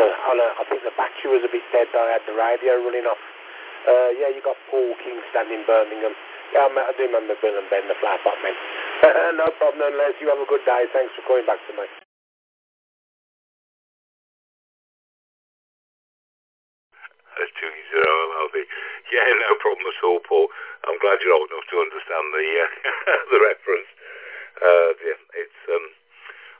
I think the battery was a bit dead. I had the radio running off. Yeah, you got Paul Kingston in Birmingham. Yeah, I do remember Bill and Ben, the flat pot men. No problem, Les. You have a good day. Thanks for calling back to me. That's 20 LLB. Yeah, no problem at all, Paul. I'm glad you're old enough to understand the the reference. Yeah, it's